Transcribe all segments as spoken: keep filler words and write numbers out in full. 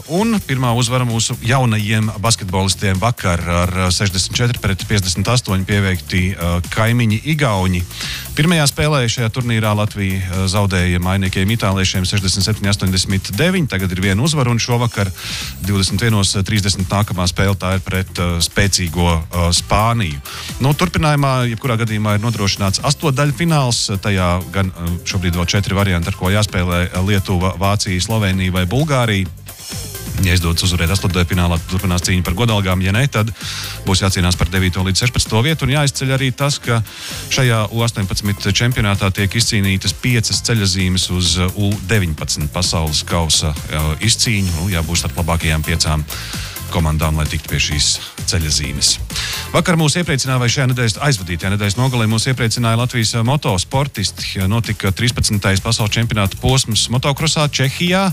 Un pirmā uzvara mūsu jaunajiem basketbolistiem vakar ar sešdesmit četri pret piecdesmit astoņi pieveikti kaimiņi Igauņi. Pirmajā spēlē šajā turnīrā Latvija zaudēja mainiekiem itāliešiem sešdesmit septiņi astoņdesmit deviņi. Tagad ir viena uzvara un šovakar divdesmit viens trīsdesmit nākamā spēle tā ir pret spēcīgo Spāniju. Nu, turpinājumā, jebkurā gadījumā, ir nodrošināts astotdaļfināls. Tajā gan šobrīd vēl četri varianti, ar ko jāspēlē Lietuva, Vācija, Slovenija vai Bulgārija. Ja izdodas uzvarēt astotdaļfinālā, turpinās cīņa par godalgām. Ja ne, tad būs jācīnās par devīto līdz sešpadsmito vietu. Un jāizceļ arī tas, ka šajā U astoņpadsmit čempionātā tiek izcīnītas piecas ceļazīmes uz U deviņpadsmit pasaules kausa izcīņu. Nu, jābūt starp labākajām piecām komandām, lai tiktu pie šīs ceļazīmes. Vakar mūs iepriecināja, vai šajā nedēļas aizvadītajā nedēļas nogalē mūs iepriecināja Latvijas motosportisti. Notika trīspadsmitais pasaules čempionāta posms motokrosā Čehijā.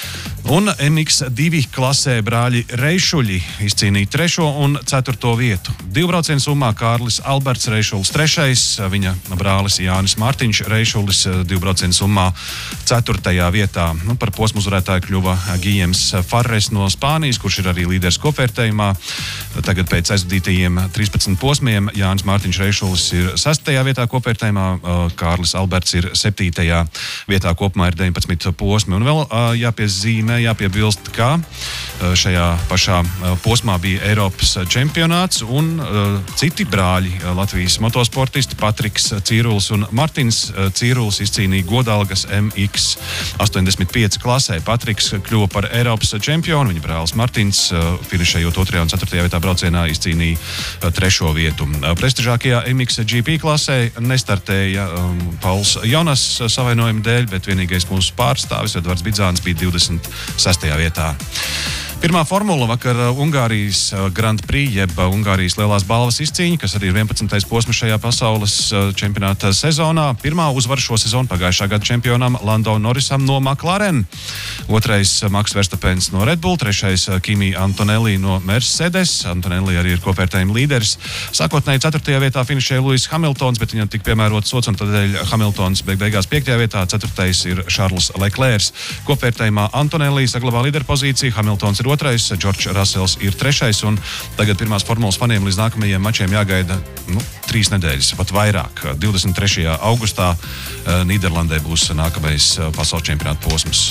Un M X divi klasē brāļi Reišuļi izcīnīja trešo un ceturto vietu. Divbraucienu summā Kārlis Alberts Reišulis trešais, viņa brālis Jānis Mārtiņš Reišulis divbraucienu summā ceturtajā vietā. Nu, par posmu uzvarētāju kļuva Gijems Farres no Spānijas, kurš ir arī līderis kopvērtējumā. Tagad pēc aizvadītajiem trīspadsmit posmiem Jānis Mārtiņš Reišulis ir sestajā vietā kopvērtējumā, Kārlis Alberts ir septītajā vietā, kopumā ir deviņpadsmit posmi. Un vēl jāpiezīmē, jāpiebilst, ka šajā pašā posmā bija Eiropas čempionāts un citi brāļi Latvijas motosportisti Patriks Cīrulis un Martins Cīrulis izcīnīja godalgas M X astoņdesmit pieci klasē. Patriks kļuva par Eiropas čempionu, viņa brālis Martins finišējot otrajā un ceturtajā vietā braucienā izcīnīja trešo vietu. Prestižākajā M X G P klasē nestartēja um, Pauls Jonas savainojuma dēļ, bet vienīgais mūsu pārstāvis Edvards Bidzāns bija divdesmit sestajā vietā. Pirmā formula vakar Ungārijas Grand Prix, jeb Ungārijas lielās balvas izcīņa, kas arī ir vienpadsmitais posms šajā pasaules čempionāta sezonā. Pirmā uzvara šo sezonu pagājušā gada čempionam Lando Norrisam no McLaren. Otrais Max Verstappens no Red Bull, trešais Kimi Antonelli no Mercedes. Antonelli arī ir kopvērtējuma līderis. Sākotnēji ceturtajā vietā finišēja Lewis Hamiltons, bet viņam tika piemērots sots, un tādēļ Hamiltons beig beigās piektajā vietā, ceturtais ir Charles Leclerc. Kopvērtējumā Antonelli saglabā līderpozīciju, Hamiltons ir otrais, Džordžs Rasels ir trešais, un tagad pirmās formulas faniem līdz nākamajiem mačiem jāgaida nu, trīs nedēļas, pat vairāk. divdesmit trešajā augustā Nīderlandē būs nākamais pasaules čempionāta posms.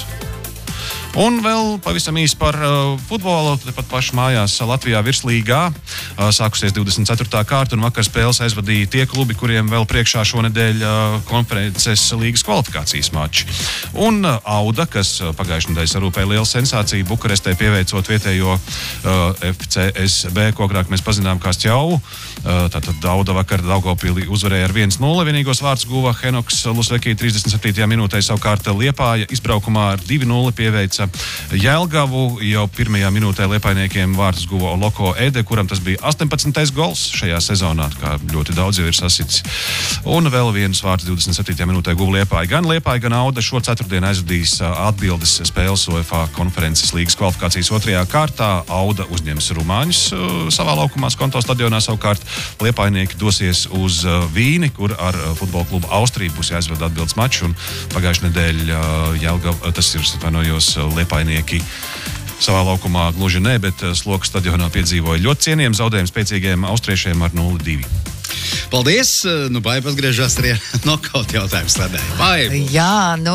Un vēl pavisam īsi par uh, futbolu. Tepat paši mājās Latvijā virslīgā uh, sākusies divdesmit ceturtā kārta, un vakar spēles aizvadīja tie klubi, kuriem vēl priekšā šonedēļ uh, konferences līgas kvalifikācijas mači. Un uh, Auda, kas uh, pagājušajā nedēļā sarūpēja lielu sensāciju Bukarestē, pieveicot vietējo uh, F C S B, ko agrāk mēs pazinām kā Stjauvu. Uh, tātad Auda vakar Daugavpilī uzvarēja ar viens nulle. Vienīgos vārds guva Henoks Lusvekī trīsdesmit septītajā minūtē, savukārt Liepāja izbraukumā ar divi nulle pieveica Jelgavu. Jau pirmajā minūtē liepainiekiem vārtus guva Loko Ede, kuram tas bija astoņpadsmitais gols šajā sezonā, kā ļoti daudz jau ir sasits. Un vēl viens vārds divdesmit septītajā minūtē guva Liepāja. Gan Liepāja, gan Auda šo ceturtdienu aizvadīs atbildes spēles UEFA konferences līgas kvalifikācijas otrajā kārtā. Auda uzņems rumāņus savā laukumā Skonto stadionā, savukārt Liepainieki dosies uz Vīni, kur ar futbola klubu Austriju būs jāizved atbildes mačs, un pagājušajā nedēļā Jelgava, tas ir, atvainojos, Liepainieki savā laukumā gluži ne, bet Slokas stadionā piedzīvoja ļoti cienījam zaudējumu spēcīgiem austriešiem ar nulle divi. Paldies! Nu, Baiba atgriežas arī nokauta jautājums slēdēja. Baiba! Jā, nu...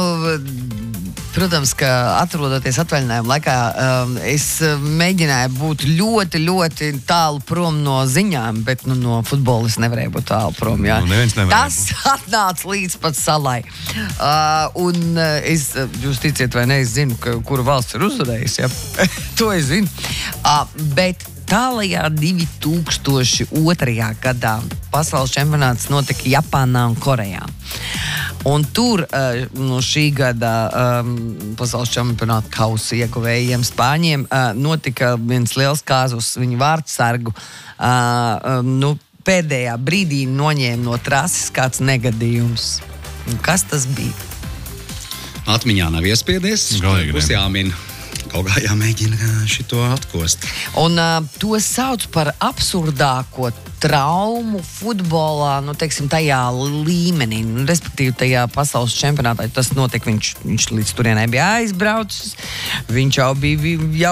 Protams, ka atrodoties atvaļinājuma laikā, um, es mēģināju būt ļoti, ļoti tālu prom no ziņām, bet nu, no futbola es nevarēju būt tālu prom. Jā. Nu, Tas atnāca līdz pat salai. Uh, un es, jūs ticiet vai ne, es zinu, ka, kura valsts ir uzvarējusi. Ja? To es zinu. Uh, bet tālajā divi tūkstoši otrajā gadā pasaules čempionāts notika Japānā un Korejā. Un tur no šī gada um, pasaules čempionāta kausa ieguvējiem Spāņiem uh, notika viens liels kāzus viņu vārdsargu. Uh, um, nu, pēdējā brīdī noņēma no trases kāds negadījums. Un kas tas bija? Atmiņā nav iespiedies. Būs jāmin. Kaut kā jāmēģina šito atkost. Un uh, to sauc par absurdāko traumu futbolā, nu, teiksim, tajā līmenī, nu, respektīvi tajā pasaules čempionātā. Tas notiek, viņš, viņš līdz turienai bija aizbraucis, viņš jau bija jau